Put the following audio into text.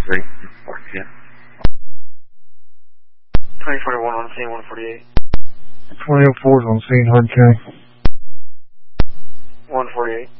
3, 4, yeah. 2041 on scene, 148. 2004's on scene, hard K. 148.